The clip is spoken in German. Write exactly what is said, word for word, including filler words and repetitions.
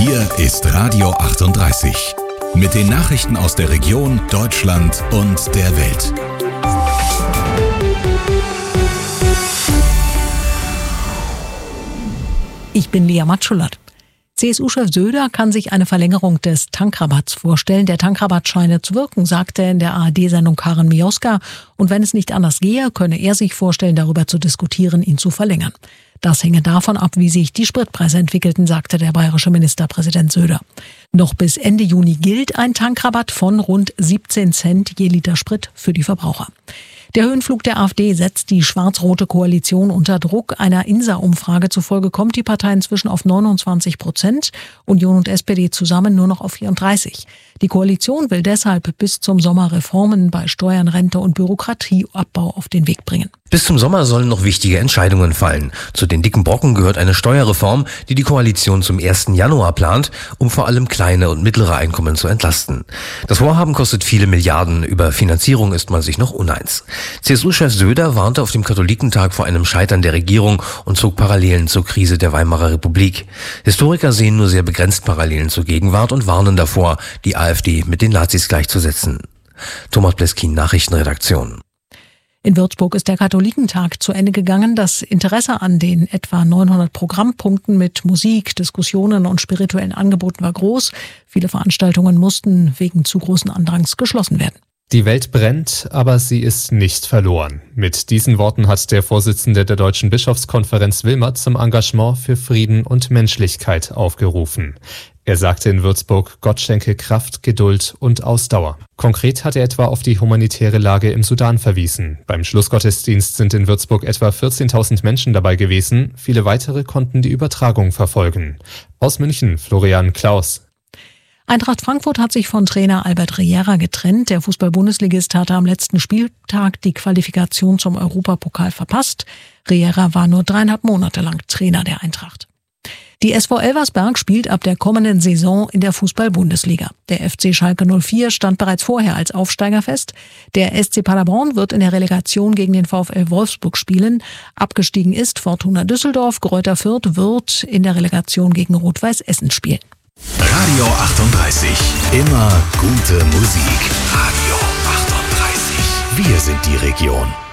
Hier ist Radio achtunddreißig. Mit den Nachrichten aus der Region, Deutschland und der Welt. Ich bin Lea Matschulat. C S U-Chef Söder kann sich eine Verlängerung des Tankrabatts vorstellen. Der Tankrabatt scheine zu wirken, sagte in der A R D-Sendung Karin Mioska. Und wenn es nicht anders gehe, könne er sich vorstellen, darüber zu diskutieren, ihn zu verlängern. Das hänge davon ab, wie sich die Spritpreise entwickelten, sagte der bayerische Ministerpräsident Söder. Noch bis Ende Juni gilt ein Tankrabatt von rund siebzehn Cent je Liter Sprit für die Verbraucher. Der Höhenflug der AfD setzt die schwarz-rote Koalition unter Druck. Einer INSA-Umfrage zufolge kommt die Partei inzwischen auf neunundzwanzig Prozent, Union und S P D zusammen nur noch auf vierunddreißig. Die Koalition will deshalb bis zum Sommer Reformen bei Steuern, Rente und Bürokratieabbau auf den Weg bringen. Bis zum Sommer sollen noch wichtige Entscheidungen fallen. Zu den dicken Brocken gehört eine Steuerreform, die die Koalition zum ersten Januar plant, um vor allem kleine und mittlere Einkommen zu entlasten. Das Vorhaben kostet viele Milliarden. Über Finanzierung ist man sich noch uneins. C S U-Chef Söder warnte auf dem Katholikentag vor einem Scheitern der Regierung und zog Parallelen zur Krise der Weimarer Republik. Historiker sehen nur sehr begrenzt Parallelen zur Gegenwart und warnen davor, die AfD mit den Nazis gleichzusetzen. Thomas Bleskin, Nachrichtenredaktion. In Würzburg ist der Katholikentag zu Ende gegangen. Das Interesse an den etwa neunhundert Programmpunkten mit Musik, Diskussionen und spirituellen Angeboten war groß. Viele Veranstaltungen mussten wegen zu großen Andrangs geschlossen werden. Die Welt brennt, aber sie ist nicht verloren. Mit diesen Worten hat der Vorsitzende der Deutschen Bischofskonferenz Wilmert zum Engagement für Frieden und Menschlichkeit aufgerufen. Er sagte in Würzburg, Gott schenke Kraft, Geduld und Ausdauer. Konkret hat er etwa auf die humanitäre Lage im Sudan verwiesen. Beim Schlussgottesdienst sind in Würzburg etwa vierzehntausend Menschen dabei gewesen. Viele weitere konnten die Übertragung verfolgen. Aus München, Florian Klaus. Eintracht Frankfurt hat sich von Trainer Albert Riera getrennt. Der Fußball-Bundesligist hatte am letzten Spieltag die Qualifikation zum Europapokal verpasst. Riera war nur dreieinhalb Monate lang Trainer der Eintracht. Die S V Elversberg spielt ab der kommenden Saison in der Fußball-Bundesliga. Der F C Schalke null vier stand bereits vorher als Aufsteiger fest. Der S C Paderborn wird in der Relegation gegen den VfL Wolfsburg spielen. Abgestiegen ist Fortuna Düsseldorf. Greuther Fürth wird in der Relegation gegen Rot-Weiß Essen spielen. Radio achtunddreißig. Immer gute Musik. Radio achtunddreißig. Wir sind die Region.